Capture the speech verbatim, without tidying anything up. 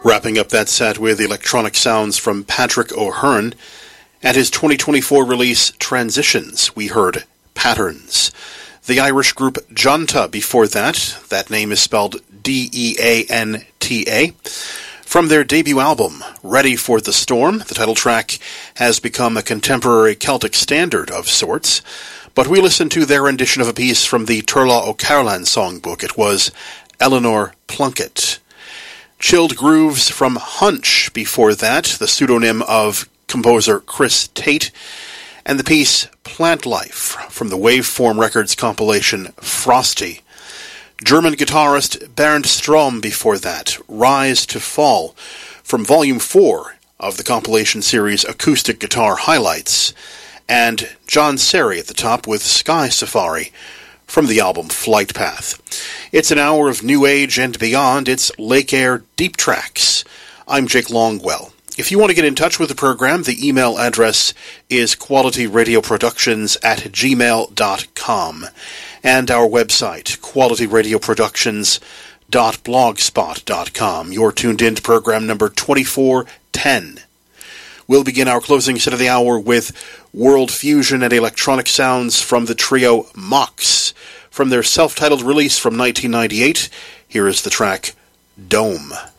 Wrapping up that set with electronic sounds from Patrick O'Hearn. At his twenty twenty-four release, Transitions, we heard Patterns. The Irish group Janta before that. That name is spelled D E A N T A. From their debut album, Ready for the Storm, the title track has become a contemporary Celtic standard of sorts. But we listened to their rendition of a piece from the Turlough O'Carolan songbook. It was Eleanor Plunkett. Chilled Grooves from Hunch before that, the pseudonym of composer Chris Tate, and the piece Plant Life from the Waveform Records compilation Frosty. German guitarist Bernd Strom before that, Rise to Fall from Volume four of the compilation series Acoustic Guitar Highlights, and John Serry at the top with Sky Safari from the album Flight Path. It's an hour of new age and beyond. It's Lake Air Deep Tracks. I'm Jake Longwell. If you want to get in touch with the program, the email address is qualityradioproductions at gmail dot com. And our website, qualityradioproductions dot blogspot dot com. You're tuned in to program number twenty-four ten. We'll begin our closing set of the hour with world fusion and electronic sounds from the trio Mox. From their self-titled release from nineteen ninety-eight, here is the track Dome.